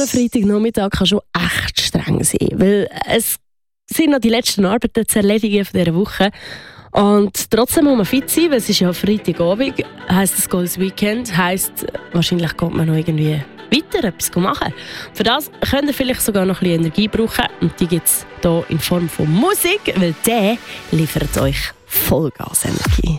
am Freitagnachmittag kann schon echt streng sein, weil es sind noch die letzten Arbeiten zu erledigen von dieser Woche. Und trotzdem muss man fit sein, weil es ist ja Freitagabend, heisst es geht ins Weekend, heisst wahrscheinlich kommt man noch irgendwie weiter etwas machen. Für das könnt ihr vielleicht sogar noch ein bisschen Energie brauchen und die gibt es hier in Form von Musik, weil der liefert euch Vollgas-Energie.